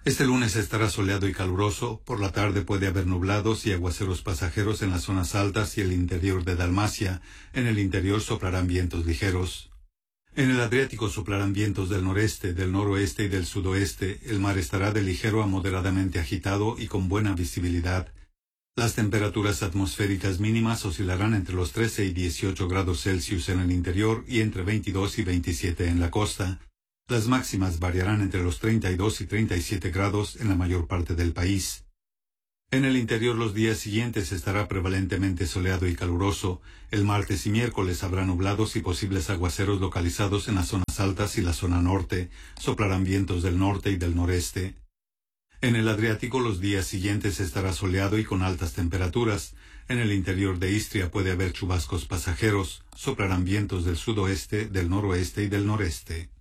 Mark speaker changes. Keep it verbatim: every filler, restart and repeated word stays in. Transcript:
Speaker 1: Este lunes estará soleado y caluroso, por la tarde puede haber nublados y aguaceros pasajeros en las zonas altas y el interior de Dalmacia. En el interior soplarán vientos ligeros. En el Adriático soplarán vientos del noreste, del noroeste y del sudoeste. El mar estará de ligero a moderadamente agitado y con buena visibilidad. Las temperaturas atmosféricas mínimas oscilarán entre los trece y dieciocho grados Celsius en el interior y entre veintidós y veintisiete en la costa. Las máximas variarán entre los treinta y dos y treinta y siete grados en la mayor parte del país. En el interior los días siguientes estará prevalentemente soleado y caluroso. El martes y miércoles habrá nublados y posibles aguaceros localizados en las zonas altas y la zona norte. Soplarán vientos del norte y del noreste. En el Adriático los días siguientes estará soleado y con altas temperaturas. En el interior de Istria puede haber chubascos pasajeros. Soplarán vientos del sudoeste, del noroeste y del noreste.